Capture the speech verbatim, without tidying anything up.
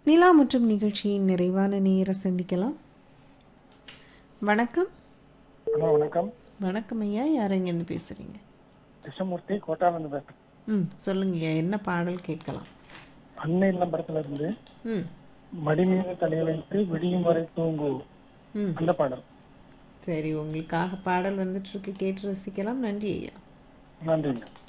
நிலா மற்றும் நிகழ்ச்சியின் நிறைவான நேர சந்திக்கலாம். வணக்கம். ஹலோ வணக்கம். வணக்கம் ஐயா, யார் எங்கேருந்து பேசுறீங்க? கிருஷ்ணமூர்த்தி கோட்டாலேருந்து பேசுறேன். ம் சொல்லுங்க ஐயா, என்ன பாடல் கேட்கலாம்? அன்னை இல்லம் படத்துல இருந்து ம் மடி மீது தலையை வைத்து விடியும் வரை தூங்கு ம் அந்த பாடல். சரி, உங்களுக்காக பாடல் வந்துட்டு இருக்கு, கேட்டு ரசிக்கலாம். நன்றி ஐயா. நன்றிங்க.